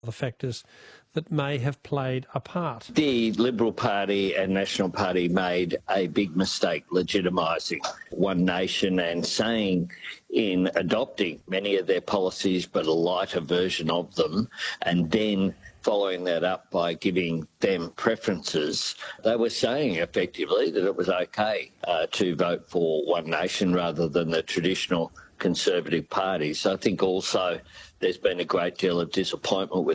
the factors that may have played a part. The Liberal Party and National Party made a big mistake legitimising One Nation and saying in adopting many of their policies but a lighter version of them, and then following that up by giving them preferences, they were saying effectively that it was okay to vote for One Nation rather than the traditional Conservative Party. So I think also there's been a great deal of disappointment with